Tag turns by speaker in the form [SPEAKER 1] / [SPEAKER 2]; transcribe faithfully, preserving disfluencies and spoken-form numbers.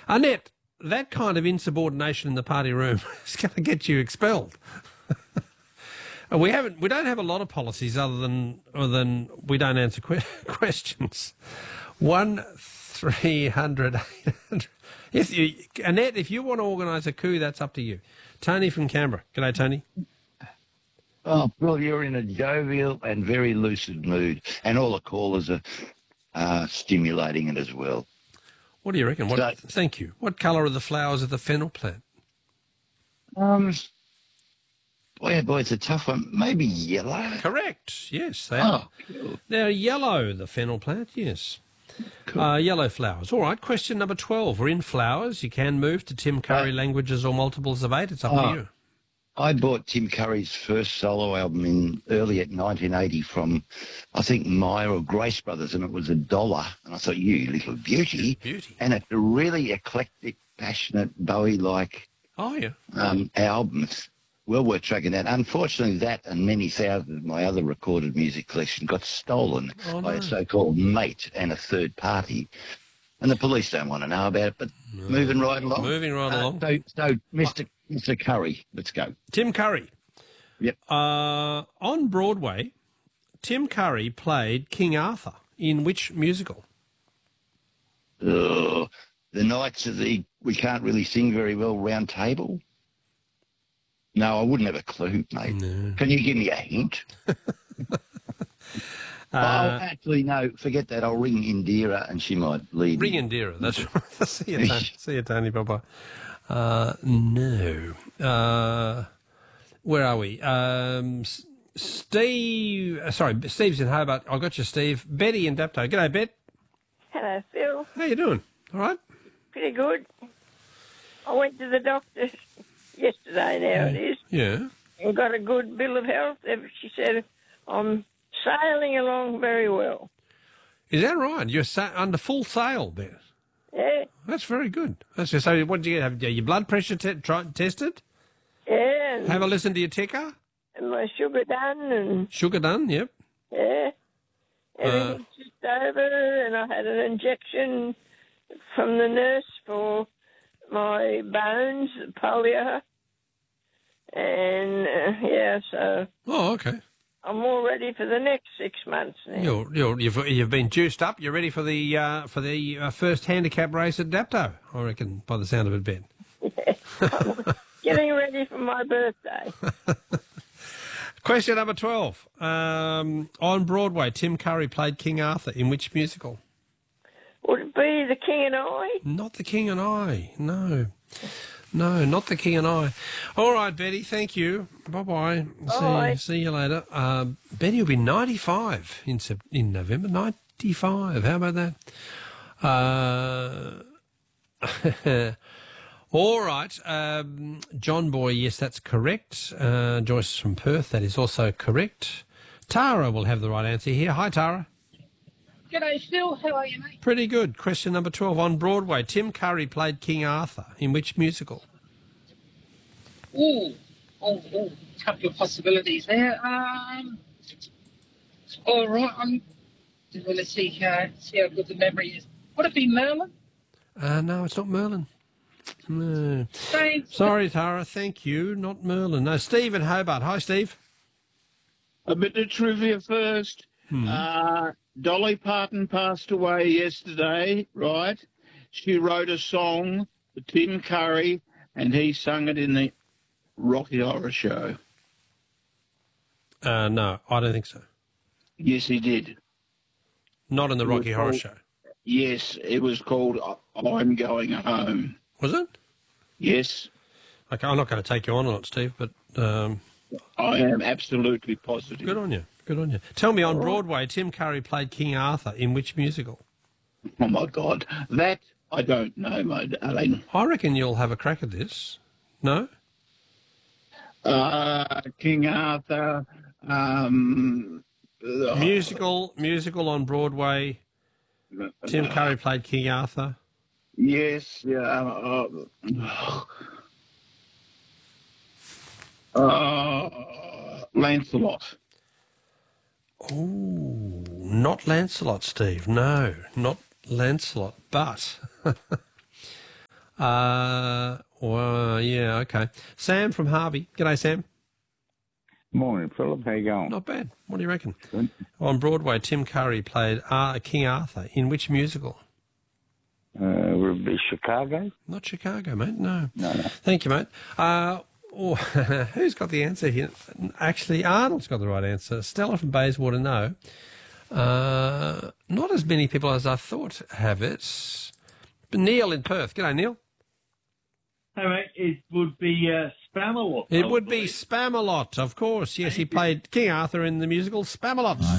[SPEAKER 1] Annette, that kind of insubordination in the party room is going to get you expelled. And we haven't, we don't have a lot of policies other than other than we don't answer que- questions. One three hundred eight hundred. If you, Annette, if you want to organise a coup, that's up to you. Tony from Canberra. G'day, Tony.
[SPEAKER 2] Oh, well, you're in a jovial and very lucid mood, and all the callers are uh, stimulating it as well.
[SPEAKER 1] What do you reckon? What,
[SPEAKER 2] So,
[SPEAKER 1] thank you. What colour are the flowers of the fennel plant?
[SPEAKER 2] um, boy, oh boy, it's a tough one. Maybe yellow.
[SPEAKER 1] Correct. Yes, they are.
[SPEAKER 2] Oh,
[SPEAKER 1] They're yellow, the fennel plant, yes.
[SPEAKER 2] cool.
[SPEAKER 1] Uh, yellow flowers. All right, question number twelve. We're in flowers. You can move to Tim Curry
[SPEAKER 2] Uh,
[SPEAKER 1] languages or multiples of eight. It's up
[SPEAKER 2] oh.
[SPEAKER 1] to you.
[SPEAKER 2] I bought Tim Curry's first solo album in early at nineteen eighty from, I think, Myer or Grace Brothers, and it was a dollar. And I thought, you little beauty.
[SPEAKER 1] Beauty.
[SPEAKER 2] And it's a really eclectic, passionate, Bowie-like
[SPEAKER 1] Oh, yeah.
[SPEAKER 2] um, albums. Well worth tracking that. Unfortunately, that and many thousands of my other recorded music collection got stolen
[SPEAKER 1] Oh,
[SPEAKER 2] by
[SPEAKER 1] no.
[SPEAKER 2] a so-called mate and a third party. And the police don't want to know about it, but moving right along.
[SPEAKER 1] Moving right
[SPEAKER 2] Uh,
[SPEAKER 1] along.
[SPEAKER 2] So, so Mister Mister Curry, let's go.
[SPEAKER 1] Tim Curry.
[SPEAKER 2] Yep.
[SPEAKER 1] Uh, on Broadway, Tim Curry played King Arthur in which musical?
[SPEAKER 2] Uh, the Knights of the We Can't Really Sing Very Well Round Table? No, I wouldn't have a clue, mate.
[SPEAKER 1] No.
[SPEAKER 2] Can you give me a hint? oh, actually, no, forget that. I'll ring Indira and she might lead
[SPEAKER 1] Ring
[SPEAKER 2] me.
[SPEAKER 1] Indira. That's right. See you, Tony. See you, Tony. Bye-bye. Uh, no. Uh, where are we? Um, S- Steve. Uh, sorry, Steve's in Hobart. I got you, Steve. Betty in Dapto. G'day, Bet.
[SPEAKER 3] Hello, Phil.
[SPEAKER 1] How you doing? All right?
[SPEAKER 3] Pretty good. I went to the doctor yesterday, now it is,
[SPEAKER 1] Yeah.
[SPEAKER 3] and got a good bill of health. She said, I'm sailing along very well.
[SPEAKER 1] Is that right? You're sa- under full sail, Bet.
[SPEAKER 3] Yeah,
[SPEAKER 1] That's very good. That's just, so what did you get? Have your blood pressure te- try- tested?
[SPEAKER 3] yeah, and,
[SPEAKER 1] Have a listen to your ticker?
[SPEAKER 3] and my sugar done, and
[SPEAKER 1] Sugar done? Yep.
[SPEAKER 3] yeah, everything's just over, and I had an injection from the nurse for my bones, polio, and uh, yeah, so
[SPEAKER 1] Oh, okay.
[SPEAKER 3] I'm all ready for the next six months now.
[SPEAKER 1] You're, you're, you've you've been juiced up. You're ready for the uh, for the uh, first handicap race at Dapto, I reckon, by the sound of it, Ben.
[SPEAKER 3] I'm getting ready for my birthday.
[SPEAKER 1] Question number twelve. Um, on Broadway, Tim Curry played King Arthur in which musical?
[SPEAKER 3] Would it be The King and I?
[SPEAKER 1] Not The King and I. No. No, not The King and I. All right, Betty, thank you. Bye-bye.
[SPEAKER 3] Bye.
[SPEAKER 1] See, see you later. Uh, Betty will be ninety-five in Sep- in November. ninety-five. How about that? Uh, all right. Um, John Boy, yes, that's correct. Uh, Joyce from Perth, that is also correct. Tara will have the right answer here. Hi, Tara.
[SPEAKER 4] G'day, Phil. How are you, mate?
[SPEAKER 1] Pretty good. Question number twelve. On Broadway, Tim Curry played King Arthur. In which musical?
[SPEAKER 4] Ooh, oh, oh, couple of possibilities there. Um, all right. I'm. Well, let's see. Uh, see how good the memory is. Would it be Merlin?
[SPEAKER 1] Uh, no, it's not Merlin. No.
[SPEAKER 4] Thanks.
[SPEAKER 1] Sorry, Tara. Thank you. Not Merlin. No, Steve in Hobart. Hi, Steve.
[SPEAKER 5] A bit of trivia first. Uh, Dolly Parton passed away yesterday, right? She wrote a song for Tim Curry, and he sung it in the Rocky Horror Show.
[SPEAKER 1] Uh, no, I don't think so.
[SPEAKER 5] Yes, he did.
[SPEAKER 1] Not in the
[SPEAKER 5] It
[SPEAKER 1] Rocky
[SPEAKER 5] was
[SPEAKER 1] Horror
[SPEAKER 5] called-
[SPEAKER 1] Show.
[SPEAKER 5] Yes, it was called I'm Going Home.
[SPEAKER 1] Was it?
[SPEAKER 5] Yes,
[SPEAKER 1] Okay, I'm not going to take you on on it, Steve, but um,
[SPEAKER 5] I am absolutely positive.
[SPEAKER 1] good on you. Good on you. Tell me, on Broadway, Tim Curry played King Arthur in which musical?
[SPEAKER 5] Oh, my God. That I don't know, my darling.
[SPEAKER 1] I reckon you'll have a crack at this. No?
[SPEAKER 5] Uh, King Arthur, um... uh,
[SPEAKER 1] Musical, musical on Broadway. Tim Curry played King Arthur.
[SPEAKER 5] Yes, yeah. Uh, uh, uh, Lancelot.
[SPEAKER 1] Ooh, not Lancelot, Steve. No, not Lancelot. But Uh, well, yeah, okay. Sam from Harvey. G'day, Sam.
[SPEAKER 6] Morning, Philip. How you going?
[SPEAKER 1] Not bad. What do you reckon?
[SPEAKER 6] Good.
[SPEAKER 1] On Broadway, Tim Curry played uh, King Arthur. In which musical?
[SPEAKER 6] Uh, would it be Chicago?
[SPEAKER 1] Not Chicago, mate. No.
[SPEAKER 6] No, no.
[SPEAKER 1] Thank you, mate. Uh, oh, who's got the answer here? Actually, Arnold's got the right answer. Stella from Bayswater, no. Uh, not as many people as I thought have it. But Neil in Perth. G'day, Neil.
[SPEAKER 7] Hey, mate, it would be uh, Spamalot.
[SPEAKER 1] It would be Spamalot, of course. Yes, he played King Arthur in the musical Spamalot.